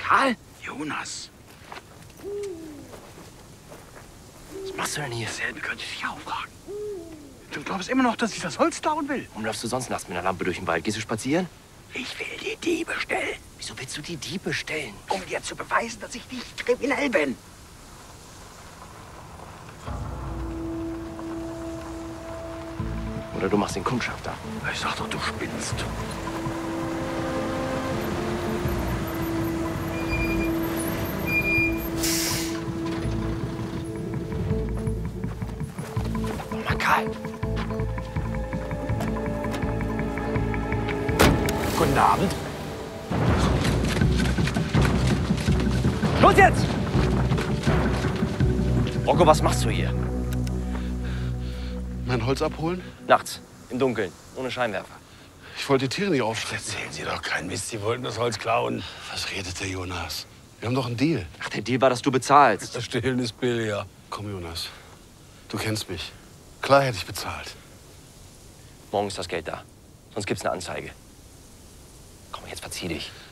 Karl? Jonas. Was machst du denn hier? Dasselbe könnte ich dich auch fragen. Du glaubst immer noch, dass ich das Holz klauen will? Warum läufst du sonst nachts mit einer Lampe durch den Wald? Gehst du spazieren? Ich will die Diebe stellen, Wieso willst du die Diebe stellen? um dir zu beweisen, dass ich nicht kriminell bin. Oder du machst den Kundschafter. Ich sag doch, du spinnst. Mach mal kalt. Guten Abend. Los jetzt! Rocco, was machst du hier? Mein Holz abholen? Nachts, im Dunkeln, ohne Scheinwerfer. Ich wollte die Tiere nicht aufschrecken. Erzählen Sie doch keinen Mist, Sie wollten das Holz klauen. Was redet der Jonas? Wir haben doch einen Deal. Ach, der Deal war, dass du bezahlst. Das Stehlen ist billiger. Komm, Jonas. Du kennst mich. Klar hätte ich bezahlt. Morgen ist das Geld da. Sonst gibt's eine Anzeige. Komm, jetzt verzieh dich.